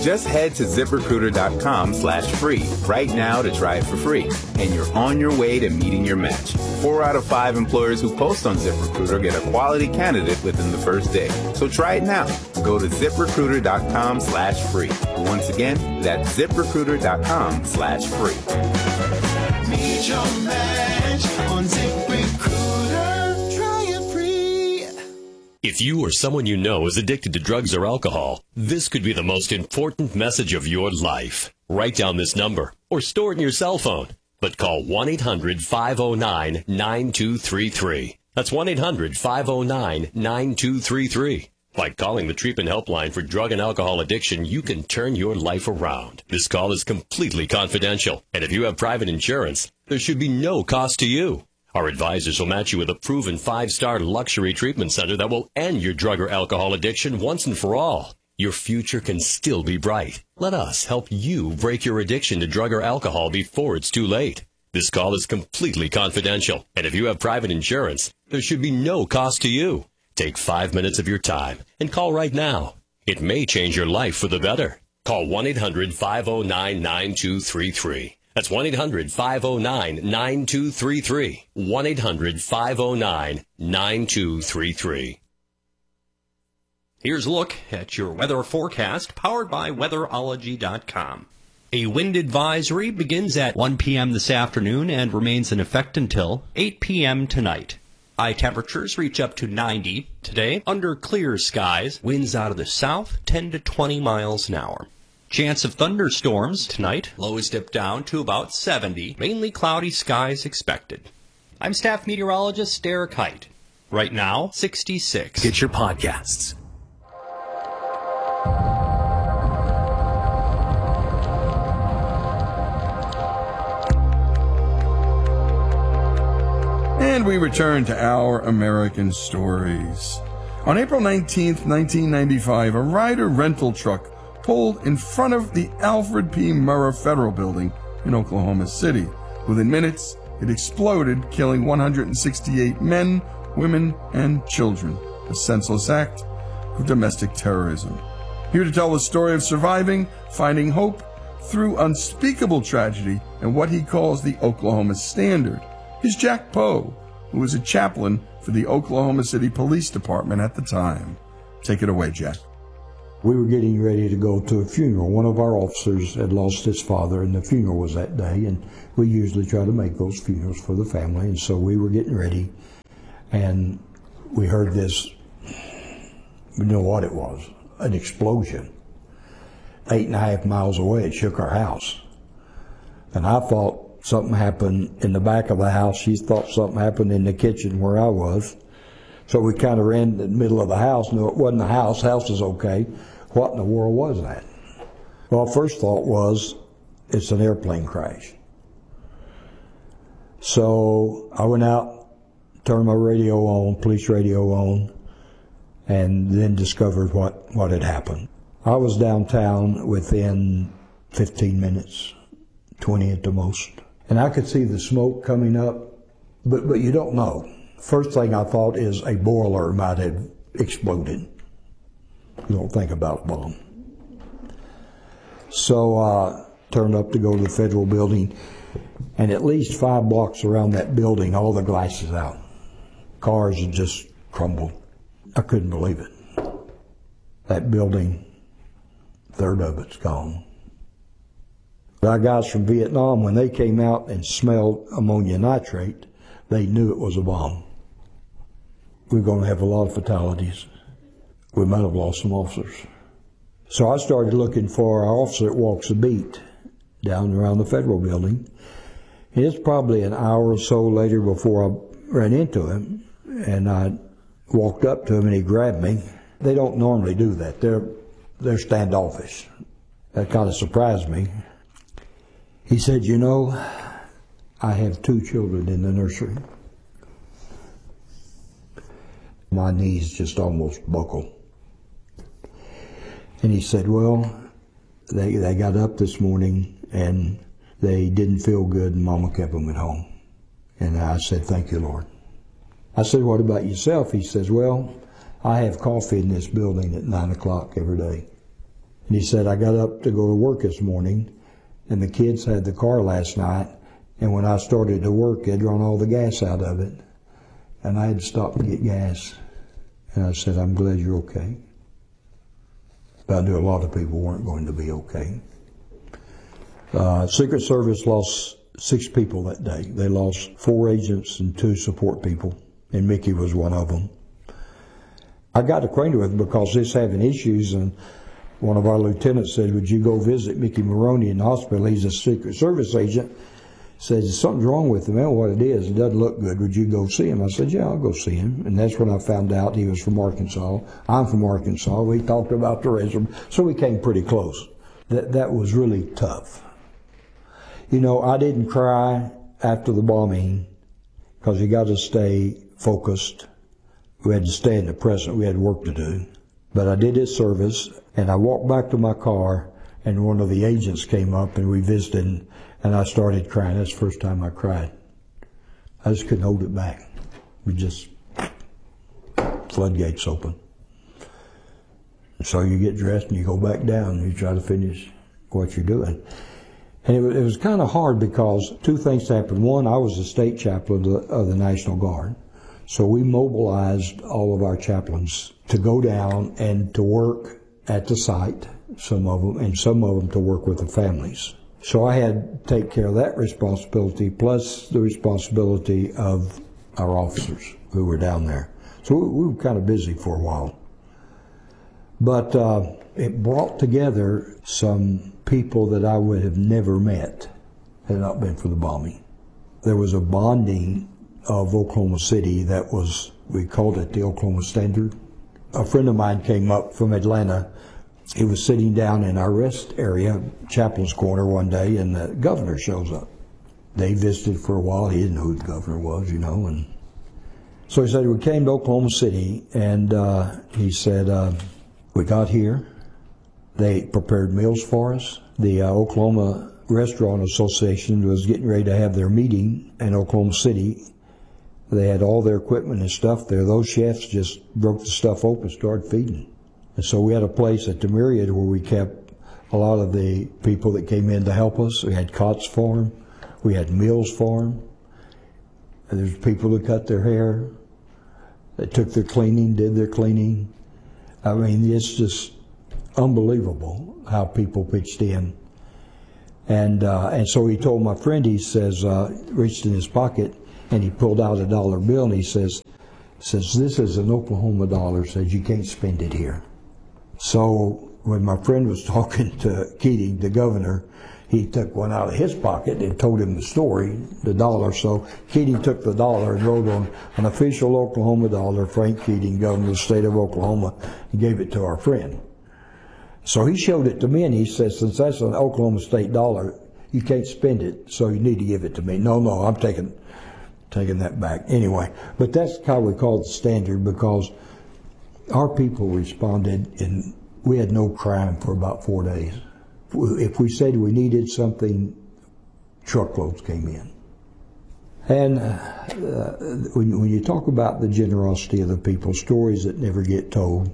Just head to ZipRecruiter.com/free right now to try it for free, and you're on your way to meeting your match. 4 out of 5 employers who post on ZipRecruiter get a quality candidate within the first day. So try it now. Go to ZipRecruiter.com/free. Once again, that's ZipRecruiter.com/free. Meet your match on ZipRecruiter. Try it free. If you or someone you know is addicted to drugs or alcohol, this could be the most important message of your life. Write down this number or store it in your cell phone. But call 1-800-509-9233. That's 1-800-509-9233. By calling the treatment helpline for drug and alcohol addiction, you can turn your life around. This call is completely confidential, and if you have private insurance, there should be no cost to you. Our advisors will match you with a proven 5-star luxury treatment center that will end your drug or alcohol addiction once and for all. Your future can still be bright. Let us help you break your addiction to drug or alcohol before it's too late. This call is completely confidential, and if you have private insurance, there should be no cost to you. Take 5 minutes of your time and call right now. It may change your life for the better. Call 1-800-509-9233. That's 1-800-509-9233. 1-800-509-9233. Here's a look at your weather forecast, powered by weatherology.com. A wind advisory begins at 1 p.m. this afternoon and remains in effect until 8 p.m. tonight. High temperatures reach up to 90 today. Under clear skies, winds out of the south, 10 to 20 miles an hour. Chance of thunderstorms tonight. Lows dip down to about 70. Mainly cloudy skies expected. I'm staff meteorologist Derek Height. Right now, 66. Get your podcasts. And we return to Our American Stories. On April 19th, 1995, a Ryder rental truck pulled in front of the Alfred P. Murrah Federal Building in Oklahoma City. Within minutes, it exploded, killing 168 men, women, and children. A senseless act of domestic terrorism. Here to tell the story of surviving, finding hope through unspeakable tragedy, and what he calls the Oklahoma Standard, is Jack Poe, who was a chaplain for the Oklahoma City Police Department at the time. Take it away, Jack. We were getting ready to go to a funeral. One of our officers had lost his father, and the funeral was that day, and we usually try to make those funerals for the family, and so we were getting ready, and we heard this, we know what it was, an explosion. 8.5 miles away, it shook our house. And I thought something happened in the back of the house. She thought something happened in the kitchen where I was. So we kind of ran in the middle of the house. No, it wasn't the house. House is okay. What in the world was that? Well, first thought was, it's an airplane crash. So I went out, turned my radio on, police radio on, and then discovered what had happened. I was downtown within 15 minutes, 20 at the most. And I could see the smoke coming up, but you don't know. First thing I thought is a boiler might have exploded. You don't think about a bomb. So turned up to go to the federal building, and at least 5 blocks around that building, all the glass is out. Cars had just crumbled. I couldn't believe it. That building, 1/3 of it's gone. Our guys from Vietnam, when they came out and smelled ammonia nitrate, they knew it was a bomb. We're going to have a lot of fatalities. We might have lost some officers. So I started looking for our officer that walks the beat down around the federal building. It's probably an hour or so later before I ran into him, and I walked up to him and he grabbed me. They don't normally do that. They're standoffish. That kind of surprised me. He said, you know, I have 2 children in the nursery. My knees just almost buckled. And he said, well, they got up this morning and they didn't feel good and Mama kept them at home. And I said, thank you, Lord. I said, what about yourself? He says, well, I have coffee in this building at 9 o'clock every day. And he said, I got up to go to work this morning, and the kids had the car last night, and when I started to work, they'd run all the gas out of it. And I had to stop and get gas. And I said, I'm glad you're okay. But I knew a lot of people weren't going to be okay. Secret Service lost 6 people that day. They lost 4 agents and 2 support people, and Mickey was one of them. I got acquainted with him because he's having issues, and one of our lieutenants said, would you go visit Mickey Maroney in the hospital? He's a Secret Service agent. Says, something's wrong with him. Man, what it is, it doesn't look good. Would you go see him? I said, yeah, I'll go see him. And that's when I found out he was from Arkansas. I'm from Arkansas. We talked about the resume. So we came pretty close. That was really tough. You know, I didn't cry after the bombing because you got to stay focused. We had to stay in the present. We had work to do. But I did his service, and I walked back to my car, and one of the agents came up, and we visited, and I started crying. That's the first time I cried. I just couldn't hold it back. We just, floodgates open. So you get dressed and you go back down and you try to finish what you're doing. And it was kind of hard because 2 things happened. One, I was the state chaplain of the National Guard. So we mobilized all of our chaplains to go down and to work at the site, some of them, and some of them to work with the families. So I had to take care of that responsibility, plus the responsibility of our officers who were down there. So we were kind of busy for a while. But it brought together some people that I would have never met had it not been for the bombing. There was a bonding of Oklahoma City that was, we called it the Oklahoma Standard. A friend of mine came up from Atlanta. He was sitting down in our rest area, Chaplain's Corner, one day, and the governor shows up. They visited for a while. He didn't know who the governor was, you know. And so he said, we came to Oklahoma City, and he said, we got here. They prepared meals for us. The Oklahoma Restaurant Association was getting ready to have their meeting in Oklahoma City. They had all their equipment and stuff there. Those chefs just broke the stuff open and started feeding. And so we had a place at the Myriad where we kept a lot of the people that came in to help us. We had cots for them. We had meals for them. And there's people that cut their hair. They took their cleaning, did their cleaning. I mean, it's just unbelievable how people pitched in. And so he told my friend, he says, reached in his pocket, and he pulled out $1 bill, and he says, this is an Oklahoma dollar, says you can't spend it here. So when my friend was talking to Keating, the governor, he took one out of his pocket and told him the story, the dollar. So Keating took the dollar and wrote on an official Oklahoma dollar, Frank Keating, governor of the state of Oklahoma, and gave it to our friend. So he showed it to me, and he says, since that's an Oklahoma state dollar, you can't spend it, so you need to give it to me. No, I'm taking that back. Anyway, but that's how we call it the Standard, because our people responded, and we had no crime for about 4 days. If we said we needed something, truckloads came in. And when you talk about the generosity of the people, stories that never get told,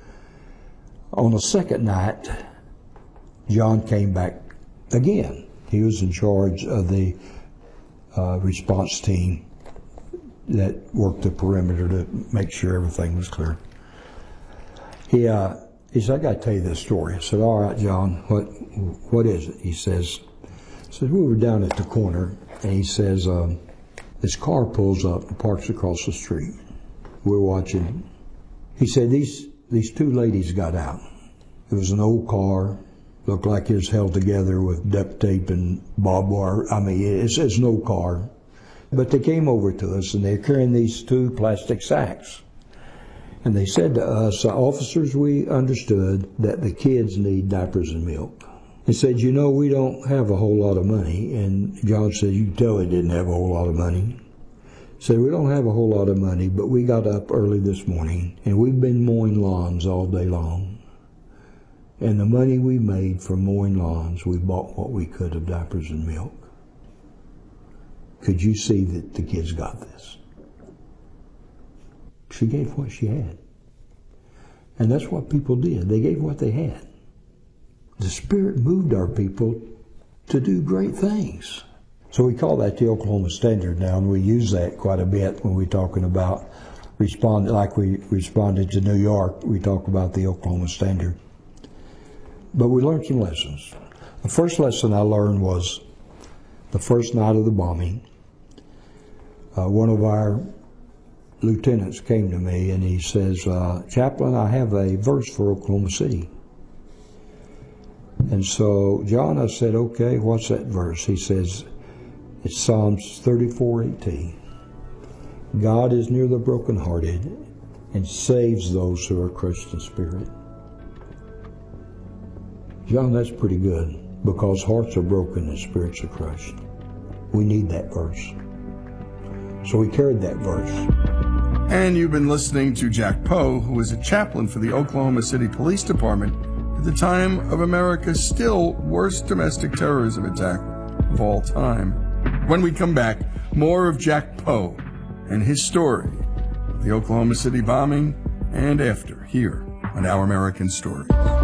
on the second night, John came back again. He was in charge of the response team that worked the perimeter to make sure everything was clear. He said, I got to tell you this story. I said, all right, John, what is it? He says, we were down at the corner, and he says, this car pulls up and parks across the street. We're watching. He said, these 2 ladies got out. It was an old car, looked like it was held together with duct tape and barbed wire. I mean, it's an old car. But they came over to us, and they're carrying these 2 plastic sacks. And they said to us, officers, we understood that the kids need diapers and milk. They said, you know, we don't have a whole lot of money. And John said, you can tell they didn't have a whole lot of money. He said, we don't have a whole lot of money, but we got up early this morning, and we've been mowing lawns all day long. And the money we made from mowing lawns, we bought what we could of diapers and milk. Could you see that the kids got this? She gave what she had. And that's what people did. They gave what they had. the Spirit moved our people to do great things. So we call that the Oklahoma Standard now, and we use that quite a bit when we're talking about like we responded to New York, we talk about the Oklahoma Standard. But we learned some lessons. The first lesson I learned was the first night of the bombing. One of our lieutenants came to me and he says, Chaplain, I have a verse for Oklahoma City. And so, John, I said, okay, what's that verse? He says, it's Psalms 34:18. God is near the brokenhearted and saves those who are crushed in spirit. John, that's pretty good, because hearts are broken and spirits are crushed. We need that verse. So we carried that verse. And you've been listening to Jack Poe, who was a chaplain for the Oklahoma City Police Department at the time of America's still worst domestic terrorism attack of all time. When we come back, more of Jack Poe and his story of the Oklahoma City bombing and after, here on Our American Stories.